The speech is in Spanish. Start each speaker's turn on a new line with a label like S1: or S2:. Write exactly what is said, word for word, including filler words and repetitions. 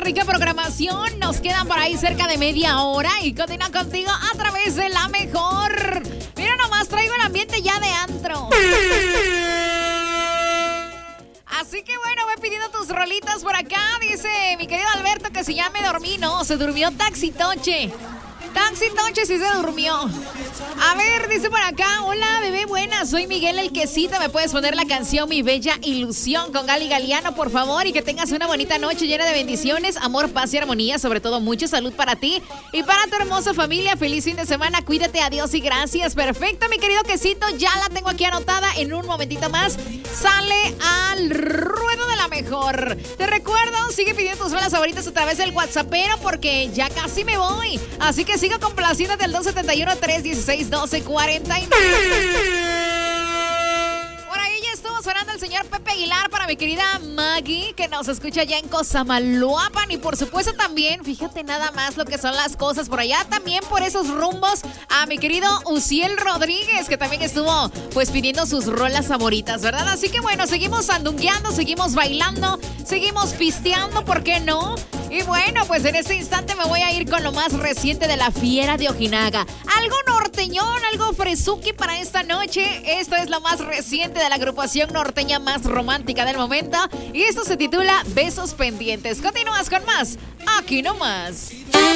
S1: rica programación. Nos quedan por ahí cerca de media hora y continúan contigo a través de La Mejor. Mira nomás, traigo el ambiente ya de antro. Así que bueno, voy pidiendo tus rolitas por acá. Dice mi querido Alberto que si ya me dormí, no, se durmió Taxi Toche. Taxi Toche sí se durmió. A ver, dice por acá, hola bebé buena, soy Miguel el Quesito. ¿Me puedes poner la canción Mi Bella Ilusión con Gali Galiano, por favor? Y que tengas una bonita noche llena de bendiciones, amor, paz y armonía. Sobre todo, mucha salud para ti y para tu hermosa familia. Feliz fin de semana, cuídate, adiós y gracias. Perfecto, mi querido Quesito, ya la tengo aquí anotada. En un momentito más sale al ruedo de La Mejor. Te recuerdo, sigue pidiendo tus rolas favoritas a través del WhatsAppero porque ya casi me voy. Así que sigo complaciéndote al dos siete uno, tres uno seis, uno dos cuatro nueve. Por ahí ya estuvo sonando el señor Pepe Aguilar para mi querida Maggie, que nos escucha ya en Cosamaloapan. Y por supuesto también, fíjate nada más lo que son las cosas por allá, también por esos rumbos, a mi querido Uciel Rodríguez, que también estuvo pues pidiendo sus rolas favoritas, ¿verdad? Así que bueno, seguimos sandungueando, seguimos bailando, seguimos pisteando, ¿por qué no? Y bueno, pues en este instante me voy a ir con lo más reciente de la Fiera de Ojinaga. Algo norteñón, algo fresuki para esta noche. Esto es lo más reciente de la agrupación norteña más romántica del momento. Y esto se titula Besos Pendientes. Continúas con más, aquí nomás.